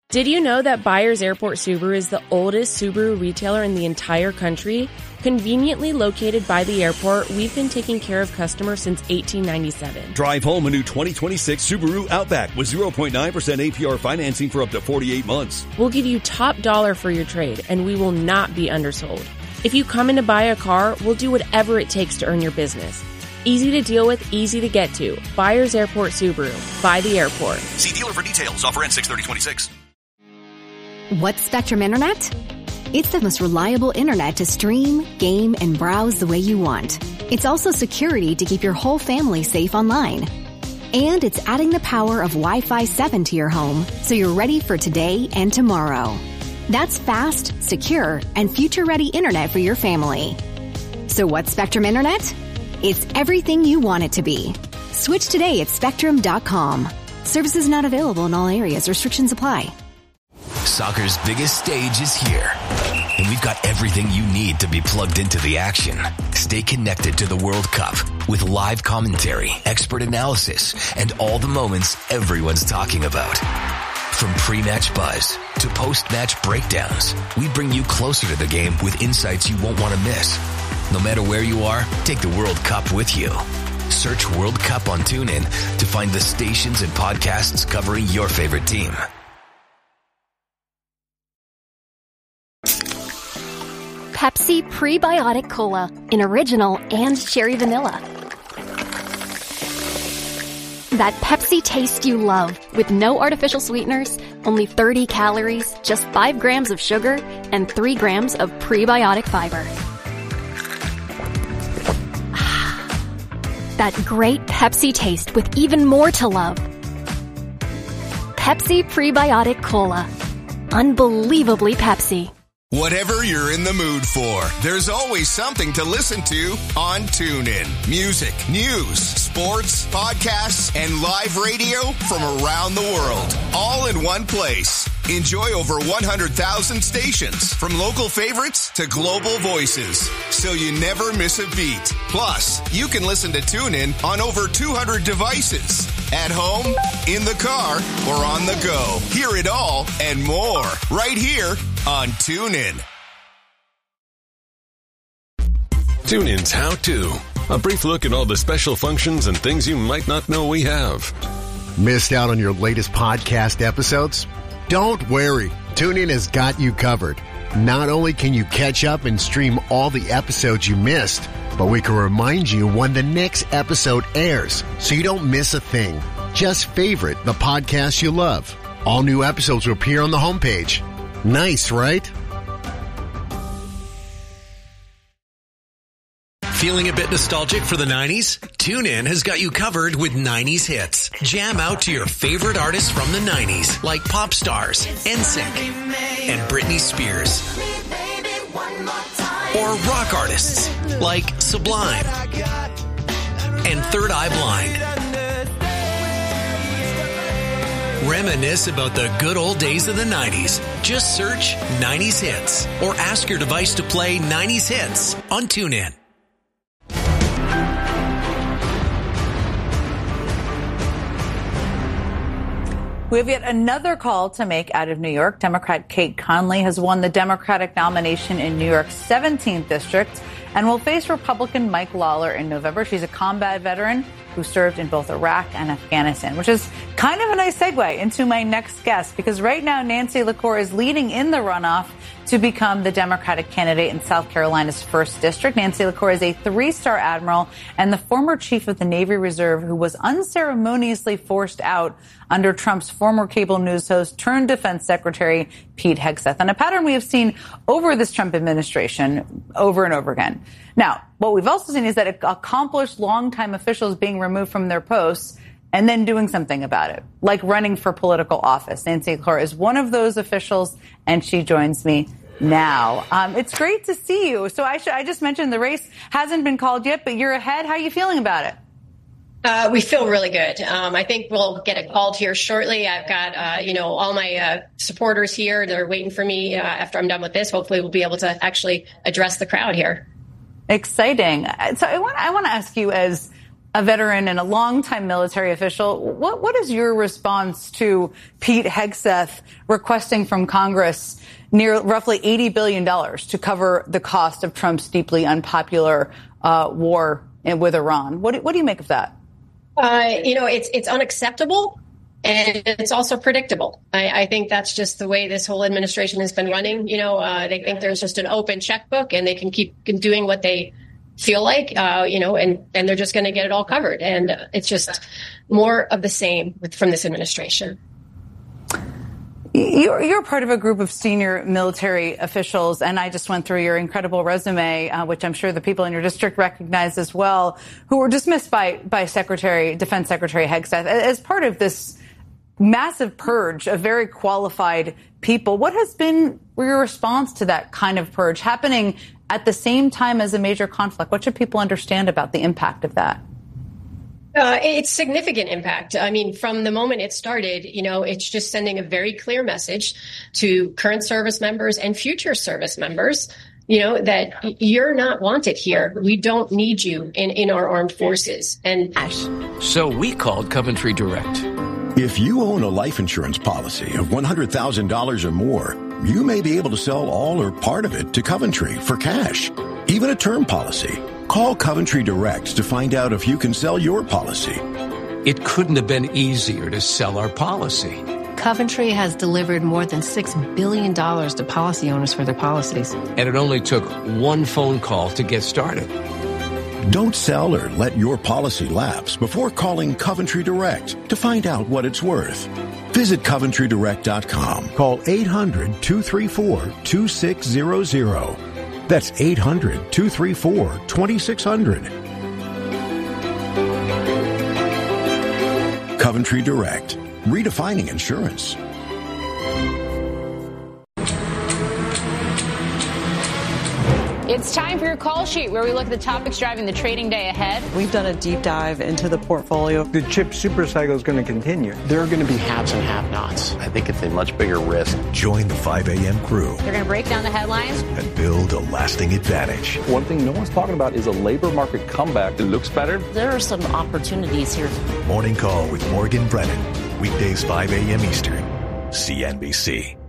Did you know that Byers Airport Subaru is the oldest Subaru retailer in the entire country? Conveniently located by the airport, we've been taking care of customers since 1897. Drive home a new 2026 Subaru Outback with 0.9% APR financing for up to 48 months. We'll give you top dollar for your trade, and we will not be undersold. If you come in to buy a car, we'll do whatever it takes to earn your business. Easy to deal with, easy to get to. Byers Airport Subaru. By the airport. See dealer for details. Offer ends 6/30/26. What's Spectrum Internet? It's the most reliable internet to stream, game, and browse the way you want. It's also security to keep your whole family safe online. And it's adding the power of Wi-Fi 7 to your home so you're ready for today and tomorrow. That's fast, secure, and future-ready internet for your family. So what's Spectrum Internet? It's everything you want it to be. Switch today at Spectrum.com. Services not available in all areas. Restrictions apply. Soccer's biggest stage is here, and we've got everything you need to be plugged into the action. Stay connected to the World Cup with live commentary, expert analysis, and all the moments everyone's talking about. From pre-match buzz to post-match breakdowns, we bring you closer to the game with insights you won't want to miss. No matter where you are, take the World Cup with you. Search World Cup on TuneIn to find the stations and podcasts covering your favorite team. Pepsi Prebiotic Cola in original and cherry vanilla. That Pepsi taste you love with no artificial sweeteners, only 30 calories, just 5 grams of sugar, and 3 grams of prebiotic fiber. That great Pepsi taste with even more to love. Pepsi Prebiotic Cola. Unbelievably Pepsi. Whatever you're in the mood for, there's always something to listen to on TuneIn. Music, news, sports, podcasts, and live radio from around the world. All in one place. Enjoy over 100,000 stations, from local favorites to global voices, so you never miss a beat. Plus, you can listen to TuneIn on over 200 devices. At home, in the car, or on the go. Hear it all and more right here on TuneIn. TuneIn's How To. A brief look at all the special functions and things you might not know we have. Missed out on your latest podcast episodes? Don't worry. TuneIn has got you covered. Not only can you catch up and stream all the episodes you missed, but we can remind you when the next episode airs so you don't miss a thing. Just favorite the podcast you love. All new episodes will appear on the homepage. Nice, right? Feeling a bit nostalgic for the 90s? TuneIn has got you covered with 90s hits. Jam out to your favorite artists from the 90s, like pop stars, NSYNC, and Britney Spears. Or rock artists, like Sublime and Third Eye Blind. Reminisce about the good old days of the 90s. Just search 90s Hits or ask your device to play 90s Hits on TuneIn. We have yet another call to make out of New York. Democrat Kate Conley has won the Democratic nomination in New York's 17th district and will face Republican Mike Lawler in November. She's a combat veteran who served in both Iraq and Afghanistan, which is kind of a nice segue into my next guest, because right now Nancy LaCour is leading in the runoff to become the Democratic candidate in South Carolina's 1st District. Nancy LaCour is a 3-star admiral and the former chief of the Navy Reserve who was unceremoniously forced out under Trump's former cable news host turned defense secretary, Pete Hegseth. And a pattern we have seen over this Trump administration over and over again. Now, what we've also seen is that accomplished longtime officials being removed from their posts and then doing something about it, like running for political office. Nancy LaCour is one of those officials, and she joins me now. It's great to see you. So I just mentioned the race hasn't been called yet, but you're ahead. How are you feeling about it? We feel really good. I think we'll get it called here shortly. I've got, all my supporters here. They're waiting for me after I'm done with this. Hopefully we'll be able to actually address the crowd here. Exciting. So I want to ask you, as a veteran and a longtime military official. What is your response to Pete Hegseth requesting from Congress near roughly $80 billion to cover the cost of Trump's deeply unpopular war with Iran? What do you make of that? It's unacceptable. And it's also predictable. I think that's just the way this whole administration has been running. They think there's just an open checkbook and they can keep doing what they feel like, and they're just going to get it all covered. And it's just more of the same from this administration. You're part of a group of senior military officials, and I just went through your incredible resume, which I'm sure the people in your district recognize as well, who were dismissed by Defense Secretary Hegseth as part of this massive purge of very qualified people. What has been your response to that kind of purge happening at the same time as a major conflict? What should people understand about the impact of that? It's significant impact. I mean, from the moment it started, it's just sending a very clear message to current service members and future service members, that you're not wanted here. We don't need you in our armed forces. And so we called Coventry Direct. If you own a life insurance policy of $100,000 or more, you may be able to sell all or part of it to Coventry for cash, even a term policy. Call Coventry Direct to find out if you can sell your policy. It couldn't have been easier to sell our policy. Coventry has delivered more than $6 billion to policy owners for their policies. And it only took one phone call to get started. Don't sell or let your policy lapse before calling Coventry Direct to find out what it's worth. Visit CoventryDirect.com. Call 800-234-2600. That's 800-234-2600. Coventry Direct. Redefining insurance. It's time for your call sheet, where we look at the topics driving the trading day ahead. We've done a deep dive into the portfolio. The chip super cycle is going to continue. There are going to be haves and have-nots. I think it's a much bigger risk. Join the 5 a.m. crew. They're going to break down the headlines and build a lasting advantage. One thing no one's talking about is a labor market comeback. It looks better. There are some opportunities here. Morning Call with Morgan Brennan. Weekdays 5 a.m. Eastern. CNBC.